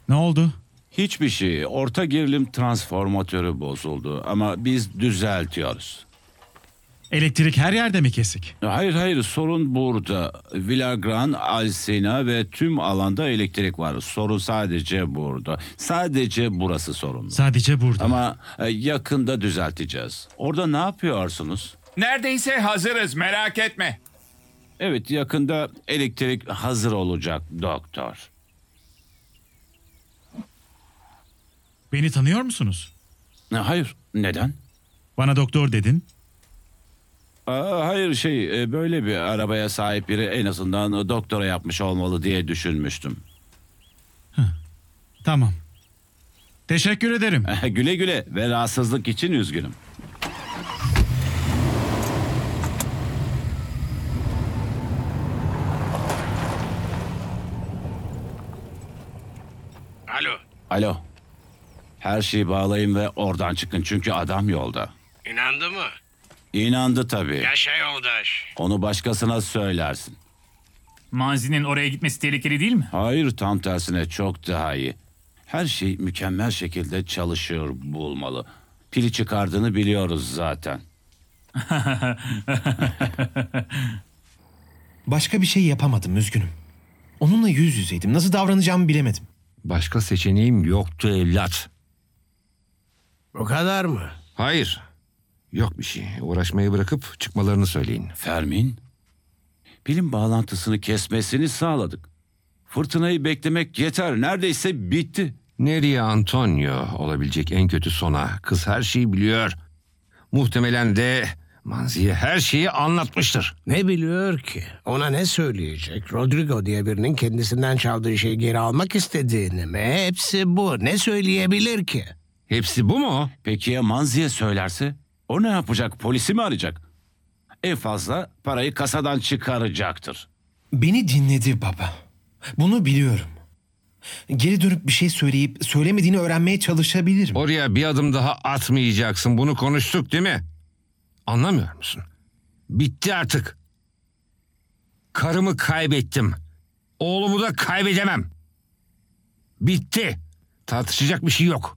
Ne oldu? Hiçbir şey. Orta gerilim transformatörü bozuldu ama biz düzeltiyoruz. Elektrik her yerde mi kesik? Hayır, sorun burada. Vilagran, Alsina ve tüm alanda elektrik var. Sorun sadece burada. Sadece burası sorunlu. Sadece burada. Ama yakında düzelteceğiz. Orada ne yapıyorsunuz? Neredeyse hazırız, merak etme. Evet, yakında elektrik hazır olacak doktor. Beni tanıyor musunuz? Hayır, neden? Bana doktor dedin. Hayır böyle bir arabaya sahip biri en azından doktora yapmış olmalı diye düşünmüştüm. Tamam. Teşekkür ederim. Güle güle ve rahatsızlık için üzgünüm. Alo, Alo. Her şeyi bağlayın ve oradan çıkın çünkü adam yolda. inandı mı? İnandı tabii. Yaşa yoldaş. Onu başkasına söylersin. Manzi'nin oraya gitmesi tehlikeli değil mi? Hayır, tam tersine çok daha iyi. Her şey mükemmel şekilde çalışıyor bulmalı. Pili çıkardığını biliyoruz zaten. Başka bir şey yapamadım, üzgünüm. Onunla yüz yüzeydim. Nasıl davranacağımı bilemedim. Başka seçeneğim yoktu evlat. Bu kadar mı? Hayır. Yok bir şey. Uğraşmayı bırakıp çıkmalarını söyleyin. Fermin, pilin bağlantısını kesmesini sağladık. Fırtınayı beklemek yeter. Neredeyse bitti. Nereye Antonio? Olabilecek en kötü sona. Kız her şeyi biliyor. Muhtemelen de Manzi'ye her şeyi anlatmıştır. Ne biliyor ki? Ona ne söyleyecek? Rodrigo diye birinin kendisinden çaldığı şeyi geri almak istediğini mi? Hepsi bu. Ne söyleyebilir ki? Hepsi bu mu? Peki ya Manzi'ye söylerse? O ne yapacak? Polisi mi arayacak? En fazla parayı kasadan çıkaracaktır. Beni dinledi baba. Bunu biliyorum. Geri dönüp bir şey söyleyip söylemediğini öğrenmeye çalışabilirim. Oraya bir adım daha atmayacaksın. Bunu konuştuk değil mi? Anlamıyor musun? Bitti artık. Karımı kaybettim. Oğlumu da kaybedemem. Bitti. Tartışacak bir şey yok.